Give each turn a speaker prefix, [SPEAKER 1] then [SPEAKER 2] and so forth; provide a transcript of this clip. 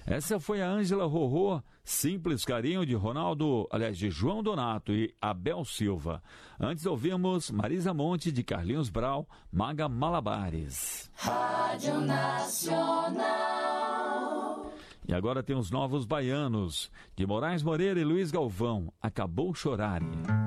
[SPEAKER 1] Essa foi a Ângela Rorô, Simples Carinho de de João Donato e Abel Silva. Antes ouvimos Marisa Monte de Carlinhos Brau, Maga Malabares.
[SPEAKER 2] Rádio Nacional.
[SPEAKER 1] E agora tem os Novos Baianos, de Moraes Moreira e Luiz Galvão, Acabou Chorar.